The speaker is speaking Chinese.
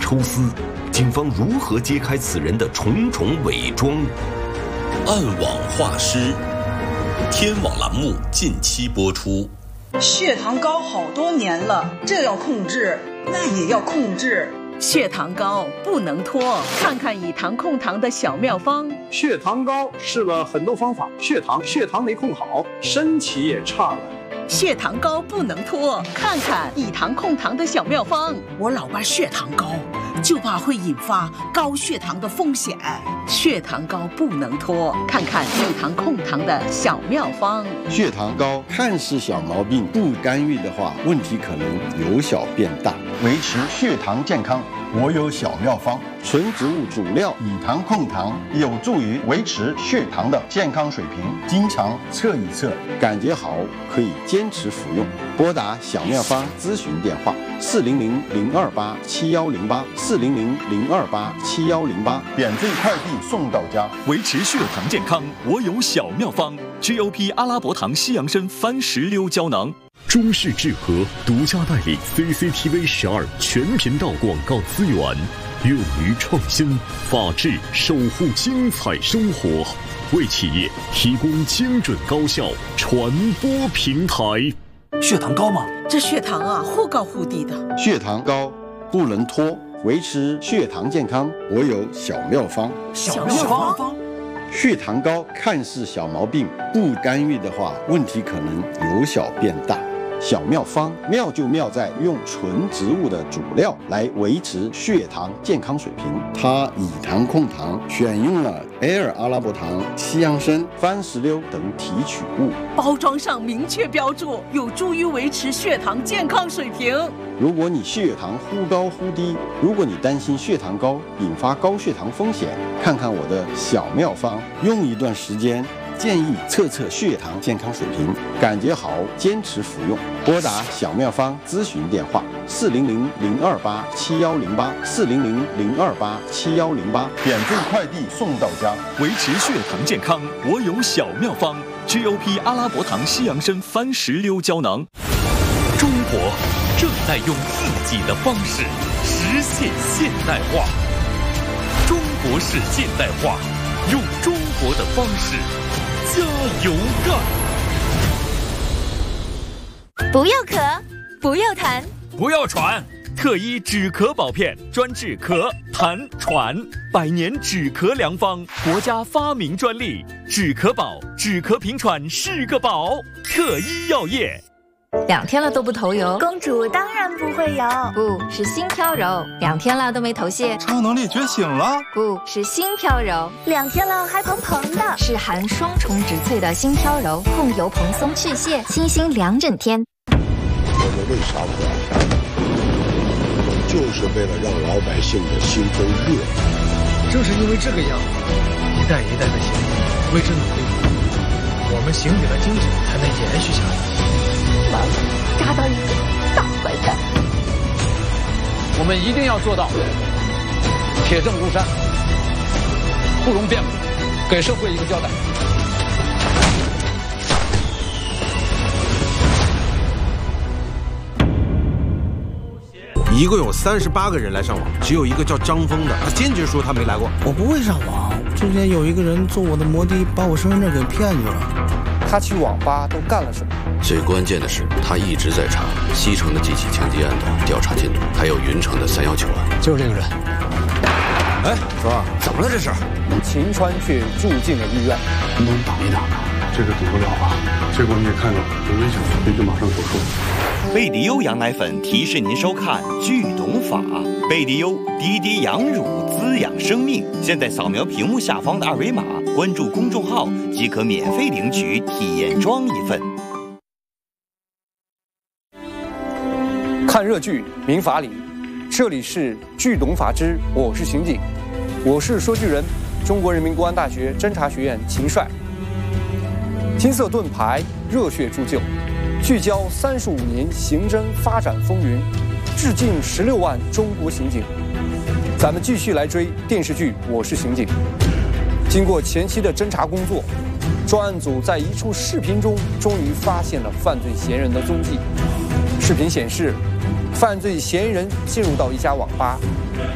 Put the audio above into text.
抽丝，警方如何揭开此人的重重伪装？ 暗网画师，天网栏目近期播出。 血糖高好多年了，这要控制，那也要控制。 血糖高不能拖，看看以糖控糖的小妙方。 血糖高试了很多方法，血糖没控好，身体也差了。 血糖高不能拖，看看以糖控糖的小妙方。 我老伴血糖高，就怕会引发高血糖的风险。 血糖高不能拖，看看以糖控糖的小妙方。 血糖高看似小毛病，不干预的话，问题可能由小变大。维持血糖健康，我有小妙方。纯植物主料以糖控糖，有助于维持血糖的健康水平。经常测一测，感觉好可以坚持服用。拨打小妙方咨询电话：400-028-7108，400-028-7108，免费快递送到家。 维持血糖健康，我有小妙方 ：GOP 阿拉伯糖西洋参番石榴胶囊。 中视智和独家代理 CCTV 12全频道广告资源，勇于创新，法治守护精彩生活，为企业提供精准高效传播平台。 血糖高吗？ 这血糖啊，忽高忽低的。 血糖高不能拖，维持血糖健康，我有小妙方。 小妙方。 血糖高看似小毛病，不干预的话，问题可能由小变大。小妙方妙就妙在用纯植物的主料来维持血糖健康水平。它以糖控糖，选用了埃尔阿拉伯糖、西洋参、番石榴等提取物， 包装上明确标注，有助于维持血糖健康水平。 如果你血糖忽高忽低，如果你担心血糖高引发高血糖风险，看看我的小妙方，用一段时间。建议测测血糖健康水平，感觉好坚持服用。拨打小妙方咨询电话：400-028-7108，400-028-7108，免费快递送到家。 维持血糖健康，我有小妙方 ：GOP 阿拉伯糖西洋参番石榴胶囊。 中国正在用自己的方式实现现代化，中国式现代化，用中国的方式。加油干！ 不要咳，不要痰， 不要喘。特医止咳宝片，专治咳、痰、喘，100年止咳良方，国家发明专利。止咳宝，止咳平喘是个宝。特医药业。 2天了都不头油， 公主当然不会有， 不是心飘柔。2天了都没头屑， 超能力觉醒了， 不是心飘柔。 2天了还蓬蓬的， 是含双重植萃的心飘柔，控油蓬松去屑，清新2整天。 我们为啥不安山？就是为了让老百姓的心中热。 正是因为这个样子，一代一代的刑警为之努力，我们刑警的精神才能延续下来。 完了，抓到一个大坏蛋！ 我们一定要做到铁证如山，不容辩驳，给社会一个交代。 一共有38个人来上网，只有一个叫张峰的，他坚决说他没来过。 我不会上网，之前有一个人坐我的摩的，把我身份证给骗去了。 他去网吧都干了什么？ 最关键的是，他一直在查西城的几起枪击案的调查进度，还有云城的319案。 就是这个人。 哎，说怎么了这是？ 秦川却住进了医院。 能挡一挡他，这个堵不了啊。结果你也看到了，有危险，必须马上手术。 贝迪优羊奶粉提示您收看《剧懂法》，贝迪优滴滴羊乳滋养生命。现在扫描屏幕下方的2维码，关注公众号即可免费领取体验装一份。 看热剧明法理，这里是剧懂法之我是刑警，我是说剧人，中国人民公安大学侦查学院秦帅。金色盾牌，热血铸就，聚焦35年刑侦发展风云，致敬16万中国刑警。咱们继续来追电视剧《我是刑警》。经过前期的侦查工作，专案组在一处视频中终于发现了犯罪嫌疑人的踪迹。视频显示，犯罪嫌疑人进入到一家网吧，